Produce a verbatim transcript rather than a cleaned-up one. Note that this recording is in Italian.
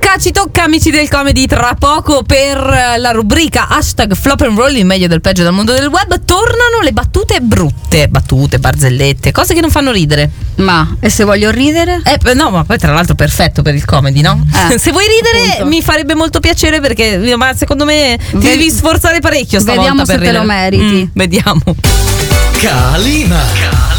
tocca, ci tocca amici del comedy tra poco per la rubrica hashtag flop and roll, il meglio del peggio dal mondo del web. Tornano le battute brutte, battute, barzellette, cose che non fanno ridere. Ma e se voglio ridere? Eh no, ma poi tra l'altro perfetto per il comedy, no? Eh, se vuoi ridere appunto. mi farebbe molto piacere, perché ma secondo me ti Ve- devi sforzare parecchio stavolta. Vediamo per se te lo ridere. meriti. Mm, vediamo. Calina.